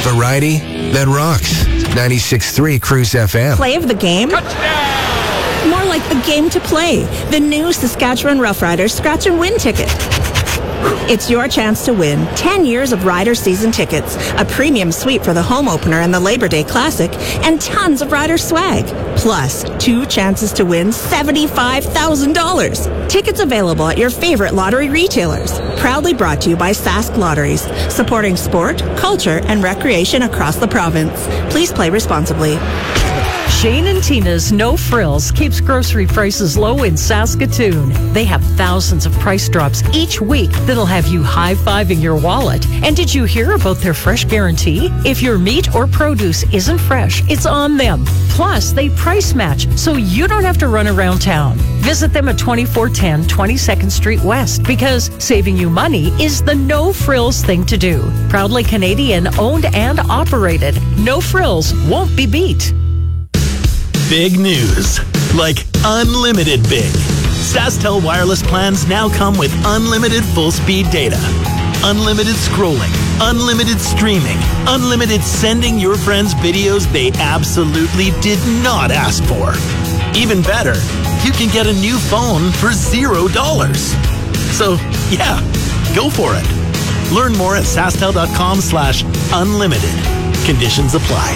variety that rocks. 96.3 Cruise FM. Play of the game? Touchdown! More like the game to play. The new Saskatchewan Roughriders Scratch and Win ticket. It's your chance to win 10 years of Rider season tickets, a premium suite for the home opener and the Labor Day Classic, and tons of Rider swag. Plus, 2 chances to win $75,000. Tickets available at your favorite lottery retailers. Proudly brought to you by Sask Lotteries, supporting sport, culture, and recreation across the province. Please play responsibly. Shane and Tina's No Frills keeps grocery prices low in Saskatoon. They have thousands of price drops each week that'll have you high-fiving your wallet. And did you hear about their fresh guarantee? If your meat or produce isn't fresh, it's on them. Plus, they price match, so you don't have to run around town. Visit them at 2410 22nd Street West, because saving you money is the No Frills thing to do. Proudly Canadian owned and operated. No Frills won't be beat. Big news. Like unlimited big. SaskTel wireless plans now come with unlimited full-speed data, unlimited scrolling, unlimited streaming, unlimited sending your friends videos they absolutely did not ask for. Even better, you can get a new phone for $0. So, yeah, go for it. Learn more at SaskTel.com/unlimited. Conditions apply.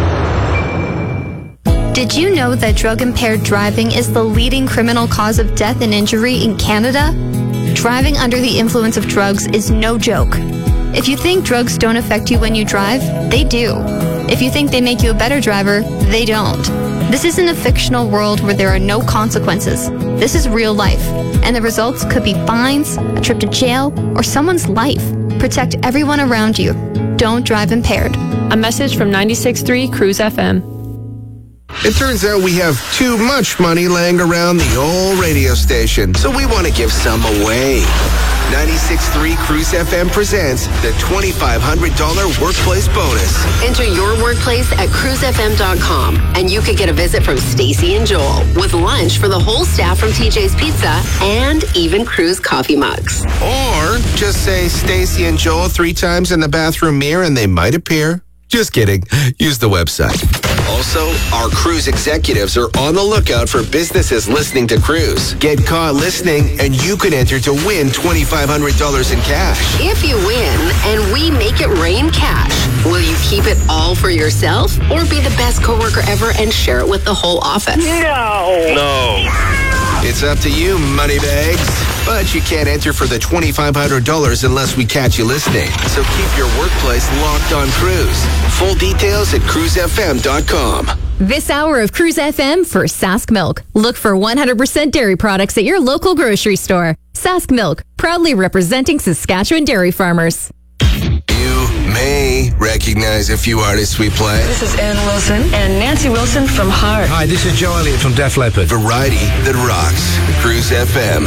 Did you know that drug-impaired driving is the leading criminal cause of death and injury in Canada? Driving under the influence of drugs is no joke. If you think drugs don't affect you when you drive, they do. If you think they make you a better driver, they don't. This isn't a fictional world where there are no consequences. This is real life, and the results could be fines, a trip to jail, or someone's life. Protect everyone around you. Don't drive impaired. A message from 96.3 Cruise FM. It turns out we have too much money laying around the old radio station, so we want to give some away. 96.3 Cruise FM presents the $2,500 workplace bonus. Enter your workplace at cruisefm.com, and you could get a visit from Stacy and Joel with lunch for the whole staff from TJ's Pizza and even Cruise coffee mugs. Or just say Stacy and Joel 3 times in the bathroom mirror and they might appear. Just kidding. Use the website. Also, our Cruise executives are on the lookout for businesses listening to Cruise. Get caught listening and you could enter to win $2,500 in cash. If you win and we make it rain cash, will you keep it all for yourself or be the best coworker ever and share it with the whole office? No. It's up to you, Moneybags. But you can't enter for the $2,500 unless we catch you listening. So keep your workplace locked on Cruise. Full details at cruisefm.com. This hour of Cruise FM for Sask Milk. Look for 100% dairy products at your local grocery store. Sask Milk, proudly representing Saskatchewan dairy farmers. You may recognize a few artists we play. This is Ann Wilson and Nancy Wilson from Heart. Hi, this is Joe Elliott from Def Leppard. Variety that rocks. Cruise FM.